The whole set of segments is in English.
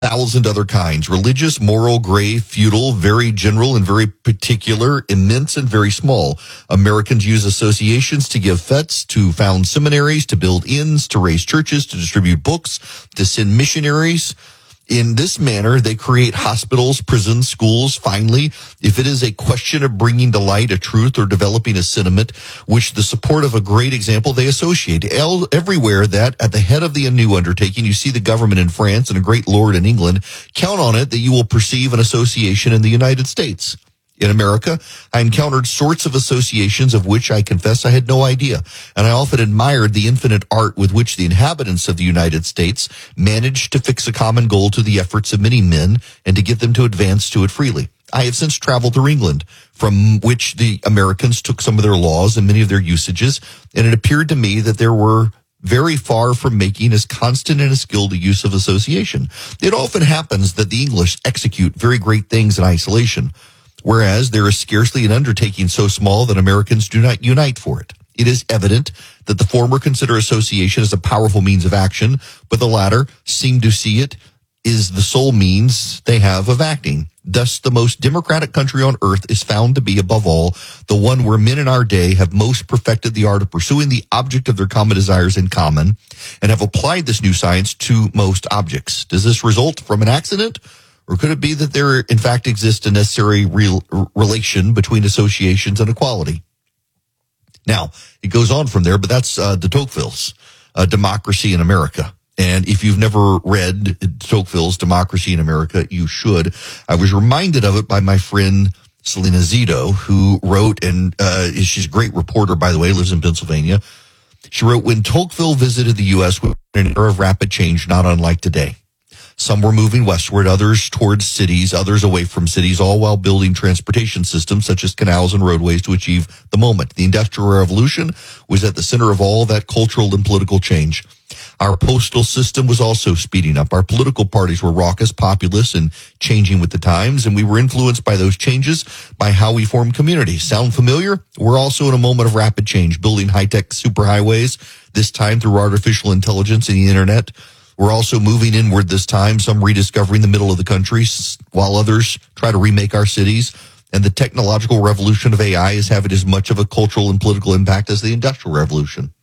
thousand other kinds: religious, moral, gray, feudal, very general and very particular, immense and very small. Americans use associations to give fetes, to found seminaries, to build inns, to raise churches, to distribute books, to send missionaries. In this manner, they create hospitals, prisons, schools. Finally, if it is a question of bringing to light a truth or developing a sentiment, which the support of a great example, they associate. Everywhere that at the head of the new undertaking, you see the government in France and a great lord in England, count on it that you will perceive an association in the United States. In America, I encountered sorts of associations of which I confess I had no idea, and I often admired the infinite art with which the inhabitants of the United States managed to fix a common goal to the efforts of many men and to get them to advance to it freely. I have since traveled through England, from which the Americans took some of their laws and many of their usages, and it appeared to me that there were very far from making as constant and as skilled a use of association. It often happens that the English execute very great things in isolation, whereas there is scarcely an undertaking so small that Americans do not unite for it. It is evident that the former consider association as a powerful means of action, but the latter seem to see it is the sole means they have of acting. Thus, the most democratic country on earth is found to be, above all, the one where men in our day have most perfected the art of pursuing the object of their common desires in common and have applied this new science to most objects. Does this result from an accident? Or could it be that there, in fact, exists a necessary relation between associations and equality? Now, it goes on from there, but that's de Tocqueville's Democracy in America. And if you've never read Tocqueville's Democracy in America, you should. I was reminded of it by my friend Selena Zito, who wrote, and she's a great reporter, by the way, lives in Pennsylvania. She wrote, when Tocqueville visited the U.S., we were in an era of rapid change, not unlike today. Some were moving westward, others towards cities, others away from cities, all while building transportation systems such as canals and roadways to achieve the moment. The Industrial Revolution was at the center of all that cultural and political change. Our postal system was also speeding up. Our political parties were raucous, populous, and changing with the times, and we were influenced by those changes by how we form communities. Sound familiar? We're also in a moment of rapid change, building high-tech superhighways, this time through artificial intelligence and the internet. We're also moving inward this time, some rediscovering the middle of the country, while others try to remake our cities. And the technological revolution of AI is having as much of a cultural and political impact as the Industrial Revolution.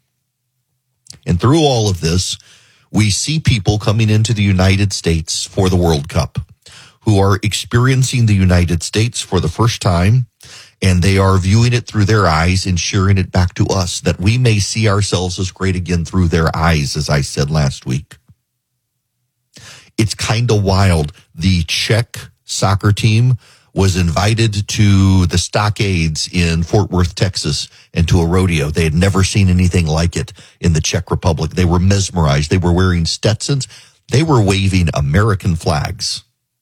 And through all of this, we see people coming into the United States for the World Cup who are experiencing the United States for the first time, and they are viewing it through their eyes and sharing it back to us, that we may see ourselves as great again through their eyes, as I said last week. It's kind of wild. The Czech soccer team was invited to the Stockades in Fort Worth, Texas, and to a rodeo. They had never seen anything like it in the Czech Republic. They were mesmerized. They were wearing Stetsons. They were waving American flags.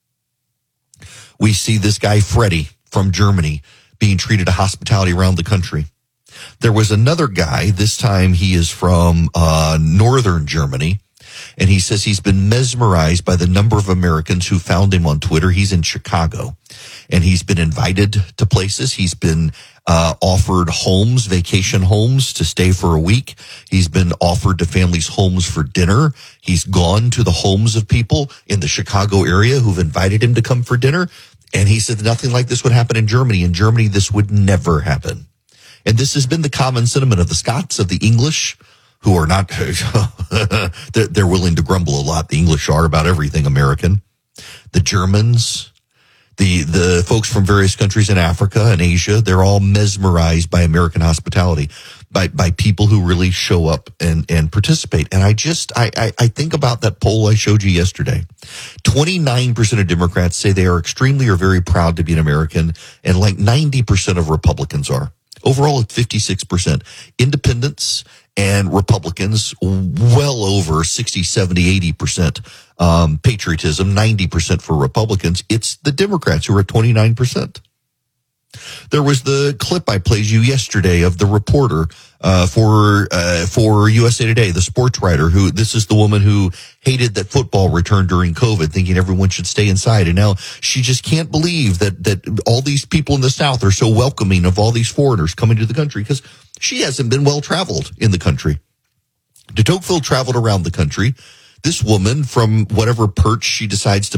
We see this guy, Freddie, from Germany, being treated to hospitality around the country. There was another guy, this time he is from northern Germany, and he says he's been mesmerized by the number of Americans who found him on Twitter. He's in Chicago, and he's been invited to places. He's been offered homes, vacation homes, to stay for a week. He's been offered to families homes for dinner. He's gone to the homes of people in the Chicago area who've invited him to come for dinner. And he said nothing like this would happen in Germany. In Germany, this would never happen. And this has been the common sentiment of the Scots, of the English, who are not, they're willing to grumble a lot. The English are about everything American. The Germans, the folks from various countries in Africa and Asia, they're all mesmerized by American hospitality, by people who really show up and participate. And I think about that poll I showed you yesterday. 29% of Democrats say they are extremely or very proud to be an American, and like 90% of Republicans are. Overall, it's 56%. Independents and Republicans, well over 60, 70, 80%. Patriotism, 90% for Republicans. It's the Democrats who are at 29%. There was the clip I played you yesterday of the reporter for USA Today, the sports writer, who, this is the woman who hated that football returned during COVID, thinking everyone should stay inside. And now she just can't believe that all these people in the South are so welcoming of all these foreigners coming to the country, because she hasn't been well traveled in the country. De Tocqueville traveled around the country this woman, from whatever perch she decides to